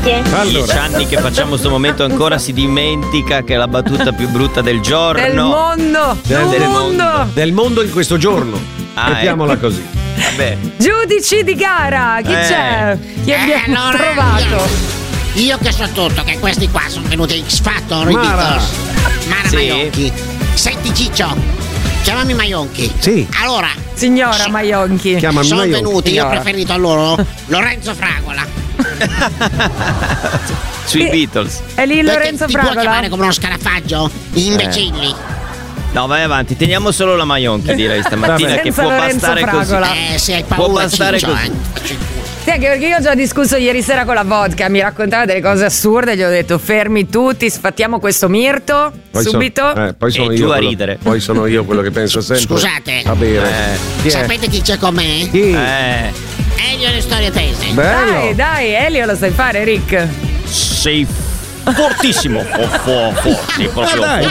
Grazie. Allora. 10 anni che facciamo sto momento, ancora si dimentica che è la battuta più brutta del giorno. Del mondo. Del mondo in questo giorno. Mettiamola così. Vabbè. Giudici di gara, chi c'è? Chi abbiamo allora, trovato? Io che so tutto, che questi qua sono venuti X Factor, i Mara. Beatles. Mara Sì. Maionchi. Senti Ciccio, chiamami Maionchi. Sì. Allora, Signora Maionchi. Chiamami sono Maionchi. venuti, io ho Signora. preferito a loro Lorenzo Fragola. Sui Beatles. È lì Perché Lorenzo ti può chiamare Fragola? come uno scarafaggio? Imbecilli. No, vai avanti, teniamo solo la Maionchi, direi stamattina, Vabbè. che Senza può Lorenzo bastare Fragola. così. Se hai Può paura bastare Ciccio, così. Sì, anche perché io ho già discusso ieri sera con la vodka, mi raccontava delle cose assurde, gli ho detto fermi tutti, sfattiamo questo mirto, Poi subito. poi sono E io giù a quello- ridere. Poi sono io quello che penso sempre. Scusate. Va bene. Chi è? Sapete chi c'è con me? Chi? Elio le storie tese. Bello. Dai, Elio lo sai fare, Rick. Sei fortissimo. Sì, proprio Dai.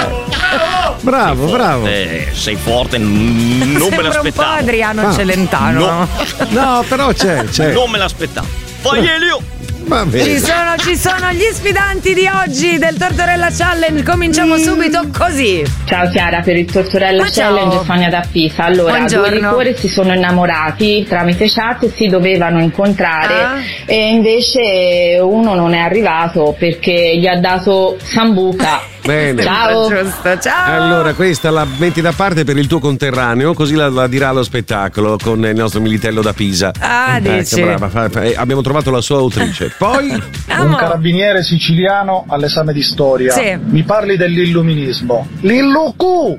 Bravo. Sei forte, non me Sembra un po' l'aspettavo. Adriano Celentano. No. No, però c'è. Non me l'aspettavo. Vai Elio! Va bene. Ci sono gli sfidanti di oggi del Tortorella Challenge. Cominciamo subito così. Ciao Chiara, per il Tortorella Ma ciao. Challenge Sonia da Pisa. Allora, Buongiorno. due liquori si sono innamorati tramite chat e si dovevano incontrare e invece uno non è arrivato perché gli ha dato sambuca. Bene. Ciao. Giusto, ciao. Allora, questa la metti da parte per il tuo conterraneo, così la dirà allo spettacolo con il nostro Militello da Pisa. Ah, dici. Brava, abbiamo trovato la sua autrice. Poi Un carabiniere siciliano all'esame di storia. Sì. Mi parli dell'illuminismo. L'illucu!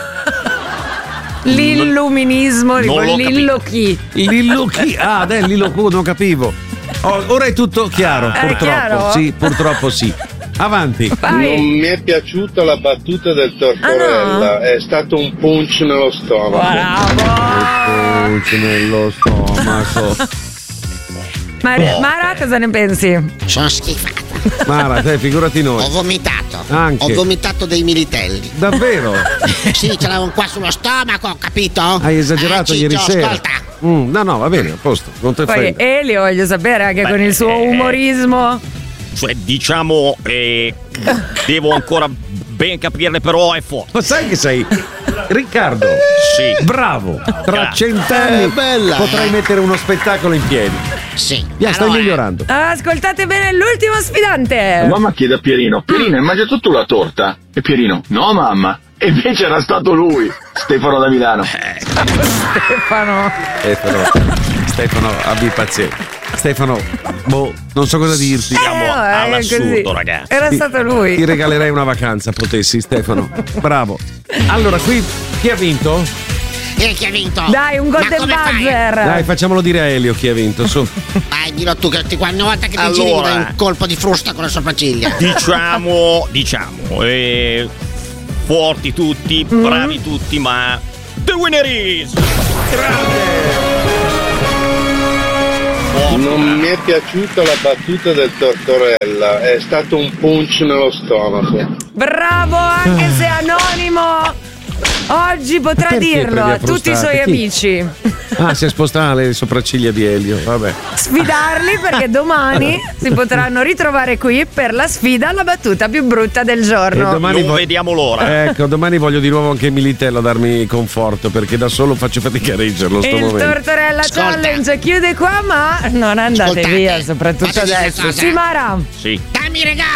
L'illuminismo, Non l'ho Lillo chi? Lillo chi? Ah, Lillo Q, non capivo. Ora è tutto chiaro, purtroppo. chiaro? Sì, purtroppo sì. Avanti. Vai. Non mi è piaciuta la battuta del Tortorella, è stato un punch nello stomaco. Bravo. Pulce nello stomaco. Mara, cosa ne pensi? Sono schifata. Mara, te figurati Ho noi. vomitato. Anche. Ho vomitato dei militelli. Davvero? Sì, ce l'avevo qua sullo stomaco, capito? Hai esagerato Ciccio, ieri sera. Ascolta. No, va bene, a posto. Non te Poi frega. Elio voglio sapere anche con il suo umorismo. Cioè, diciamo, devo ancora ben capirle, però è forte. Ma sai che sei Riccardo? Sì. Bravo. Tra Grazie. 100 anni bella, potrai mettere uno spettacolo in piedi. Sì. Via, stai migliorando. Ascoltate bene l'ultimo sfidante. Mamma chiede a Pierino: Pierino, hai mangiato tu la torta? E Pierino: no mamma. E invece era stato lui, Stefano da Milano. Stefano, abbi pazienza. Stefano, non so cosa dirti. Siamo all'assurdo, così. ragazzi. Era stato lui. Ti regalerei una vacanza, potessi, Stefano. Bravo. Allora, qui chi ha vinto? Chi ha vinto? Dai, un Ma golden come fai? buzzer. Dai, facciamolo dire a Elio chi ha vinto, su. Vai, dillo tu, che ogni volta che ti giri mi dai un colpo di frusta con le sopracciglia. Diciamo, forti tutti, bravi tutti, ma the winner is Non mi è piaciuta la battuta del Tortorella, è stato un punch nello stomaco. Bravo, anche se anonimo. Oggi potrà Perché dirlo prendi a a tutti i suoi frustate? Chi? amici. Ah, si è spostata le sopracciglia di Elio, vabbè. Sfidarli perché domani si potranno ritrovare qui per la sfida alla battuta più brutta del giorno. E domani non vediamo l'ora. Ecco, domani voglio di nuovo anche Militello a darmi conforto, perché da solo faccio fatica a reggerlo sto Il momento. Tortorella Ascolta. Challenge chiude qua, ma non andate Ascoltate. via, soprattutto Posso dire una adesso. cosa? Sì, Mara. Sì. Dammi i regali.